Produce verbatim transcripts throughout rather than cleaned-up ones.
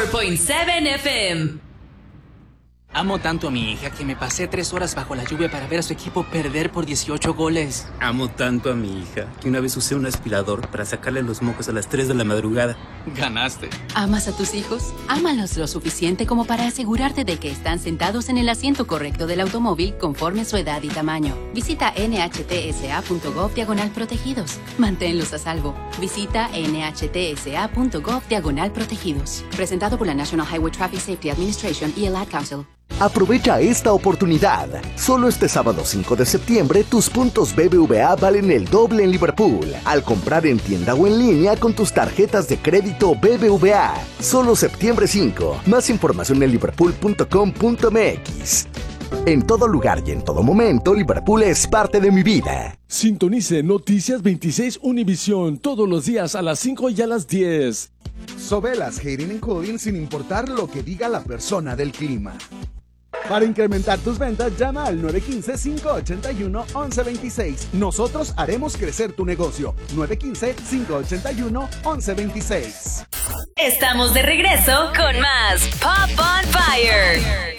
cuatro punto siete F M. Amo tanto a mi hija que me pasé tres horas bajo la lluvia para ver a su equipo perder por dieciocho goles. Amo tanto a mi hija que una vez usé un aspirador para sacarle los mocos a las tres de la madrugada. Ganaste. ¿Amas a tus hijos? Ámalos lo suficiente como para asegurarte de que están sentados en el asiento correcto del automóvil conforme a su edad y tamaño. Visita nhtsa.gov diagonal protegidos. Manténlos a salvo. Visita nhtsa.gov diagonal protegidos. Presentado por la National Highway Traffic Safety Administration y el Ad Council. Aprovecha esta oportunidad. Solo este sábado cinco de septiembre, tus puntos B B V A valen el doble en Liverpool al comprar en tienda o en línea con tus tarjetas de crédito B B V A. Solo septiembre cinco. Más información en liverpool punto com punto m x. En todo lugar y en todo momento, Liverpool es parte de mi vida. Sintonice Noticias veintiséis Univisión todos los días a las cinco y a las diez. Sobelas Heating and Cooling sin importar lo que diga la persona del clima. Para incrementar tus ventas, llama al nueve uno cinco, cinco ocho uno, once veintiséis. Nosotros haremos crecer tu negocio. nueve uno cinco, cinco ocho uno, once veintiséis. Estamos de regreso con más Pop on Fire.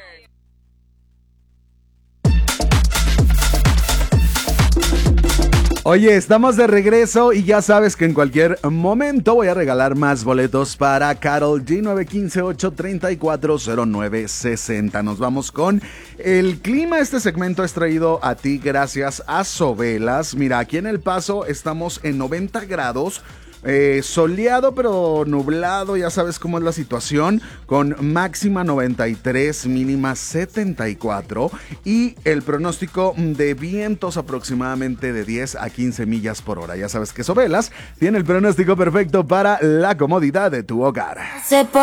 Oye, estamos de regreso y ya sabes que en cualquier momento voy a regalar más boletos para Karol G. nueve uno cinco, ocho tres cuatro, cero nueve seis cero. Nos vamos con el clima. Este segmento es traído a ti gracias a Sobelas. Mira, aquí en El Paso estamos en noventa grados. Eh, soleado pero nublado, ya sabes cómo es la situación, con máxima noventa y tres, mínima setenta y cuatro y el pronóstico de vientos aproximadamente de diez a quince millas por hora. Ya sabes que Sobelas tiene el pronóstico perfecto para la comodidad de tu hogar.